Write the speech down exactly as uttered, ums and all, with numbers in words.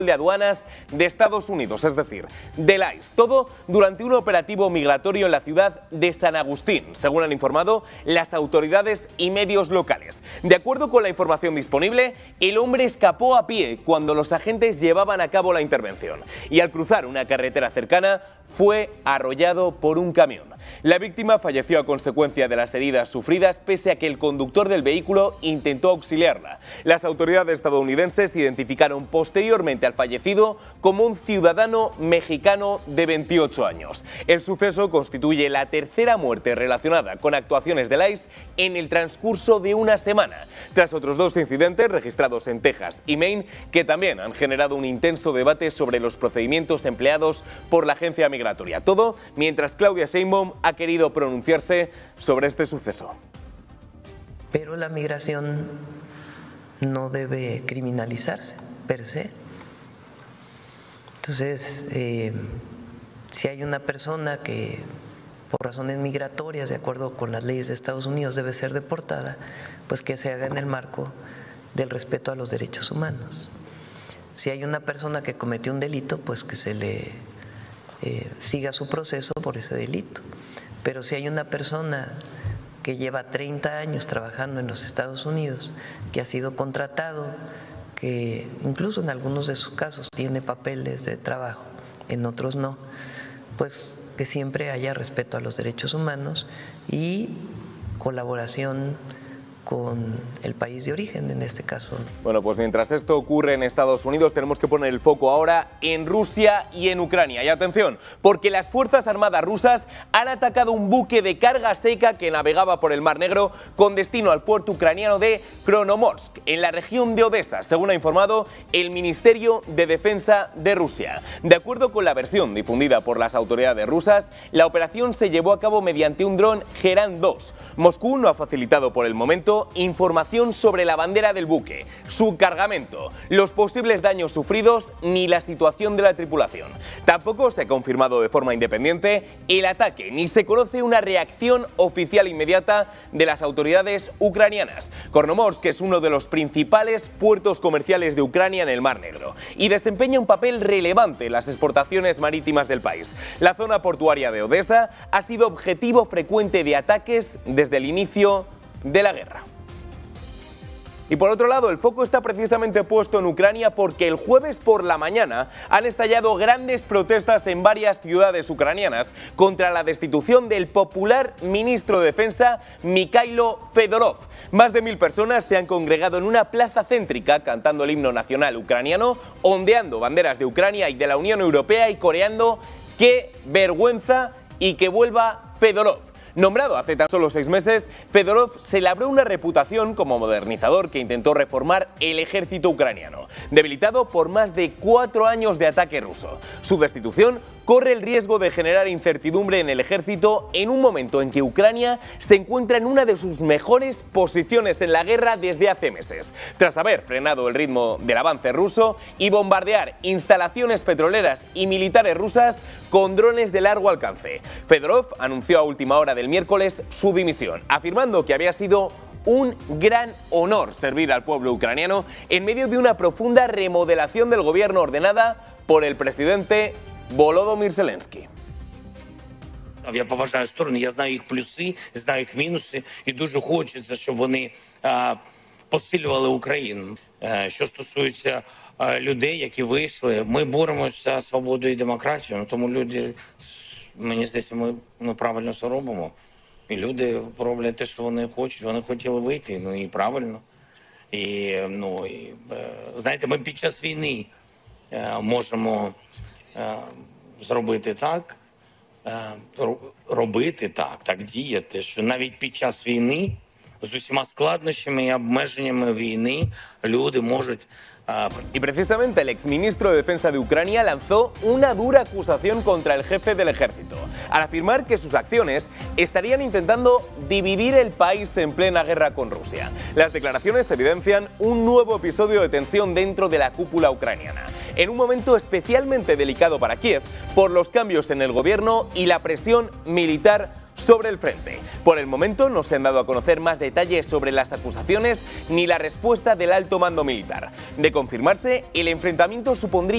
de Aduanas de Estados Unidos, es decir, del I C E. Todo durante un operativo migratorio en la ciudad de San Agustín, según han informado las autoridades y medios locales. De acuerdo con la información disponible, el hombre escapó a pie cuando los agentes llevaban a cabo la intervención y al cruzar una carretera cercana fue arrollado por un camión. La víctima falleció a consecuencia de las heridas sufridas pese a que el conductor del vehículo intentó auxiliarla. Las autoridades estadounidenses identificaron posteriormente al fallecido como un ciudadano mexicano de veintiocho años. El suceso constituye la tercera muerte relacionada con actuaciones del I C E en el transcurso de una semana, tras otros dos incidentes registrados en Texas y Maine que también han generado un intenso debate sobre los procedimientos empleados por la agencia migratoria. Todo mientras Claudia Sheinbaum ha querido pronunciarse sobre este suceso. Pero la migración no debe criminalizarse per se. Entonces, eh, si hay una persona que por razones migratorias, de acuerdo con las leyes de Estados Unidos, debe ser deportada, pues que se haga en el marco del respeto a los derechos humanos. Si hay una persona que cometió un delito, pues que se le eh, siga su proceso por ese delito. Pero si hay una persona que lleva treinta años trabajando en los Estados Unidos, que ha sido contratado, que incluso en algunos de sus casos tiene papeles de trabajo, en otros no, pues que siempre haya respeto a los derechos humanos y colaboración con el país de origen, en este caso. Bueno, pues mientras esto ocurre en Estados Unidos, tenemos que poner el foco ahora en Rusia y en Ucrania. Y atención, porque las Fuerzas Armadas rusas han atacado un buque de carga seca que navegaba por el Mar Negro con destino al puerto ucraniano de Kronomorsk, en la región de Odessa, según ha informado el Ministerio de Defensa de Rusia. De acuerdo con la versión difundida por las autoridades rusas, la operación se llevó a cabo mediante un dron Geran dos. Moscú no ha facilitado por el momento información sobre la bandera del buque, su cargamento, los posibles daños sufridos ni la situación de la tripulación. Tampoco se ha confirmado de forma independiente el ataque ni se conoce una reacción oficial inmediata de las autoridades ucranianas. Kronomorsk es uno de los principales puertos comerciales de Ucrania en el Mar Negro y desempeña un papel relevante en las exportaciones marítimas del país. La zona portuaria de Odessa ha sido objetivo frecuente de ataques desde el inicio de la guerra. Y por otro lado, el foco está precisamente puesto en Ucrania porque el jueves por la mañana han estallado grandes protestas en varias ciudades ucranianas contra la destitución del popular ministro de Defensa Mikhailo Fedorov. Más de mil personas se han congregado en una plaza céntrica cantando el himno nacional ucraniano, ondeando banderas de Ucrania y de la Unión Europea y coreando "qué vergüenza" y "que vuelva Fedorov". Nombrado hace tan solo seis meses, Fedorov se labró una reputación como modernizador que intentó reformar el ejército ucraniano, debilitado por más de cuatro años de ataque ruso. Su destitución corre el riesgo de generar incertidumbre en el ejército en un momento en que Ucrania se encuentra en una de sus mejores posiciones en la guerra desde hace meses, tras haber frenado el ritmo del avance ruso y bombardear instalaciones petroleras y militares rusas con drones de largo alcance. Fedorov anunció a última hora del miércoles su dimisión, afirmando que había sido un gran honor servir al pueblo ucraniano en medio de una profunda remodelación del gobierno ordenada por el presidente Volodymyr Zelensky. Я поважаю сторони, я знаю їх плюси, знаю їх мінуси, і дуже хочеться, щоб вони а, посилювали Україну. А, що стосується а, людей, які вийшли, ми боремося за свободу і демократію, тому люди, мені здається, ми ну, правильно все робимо. І люди роблять те, що вони хочуть, вони хотіли вийти, ну і правильно. І, ну, і, знаєте, ми під час війни можемо зробити так, робити так, так діяти, що навіть під час війни з усіма складнощами і обмеженнями війни люди можуть. Y precisamente el exministro de Defensa de Ucrania lanzó una dura acusación contra el jefe del ejército, al afirmar que sus acciones estarían intentando dividir el país en plena guerra con Rusia. Las declaraciones evidencian un nuevo episodio de tensión dentro de la cúpula ucraniana, en un momento especialmente delicado para Kiev por los cambios en el gobierno y la presión militar sobre el frente. Por el momento no se han dado a conocer más detalles sobre las acusaciones ni la respuesta del alto mando militar. De confirmarse, el enfrentamiento supondría